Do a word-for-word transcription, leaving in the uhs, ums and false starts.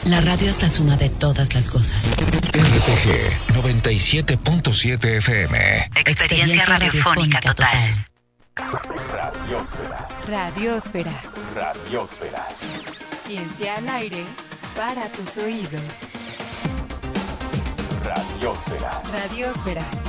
La radio es la suma de todas las cosas. R T G noventa y siete punto siete F M. Experiencia, Experiencia radiofónica, radiofónica total. total. Radiosfera. Radiosfera. Radiosfera. Ciencia al aire para tus oídos. Radiosfera. Radiosfera.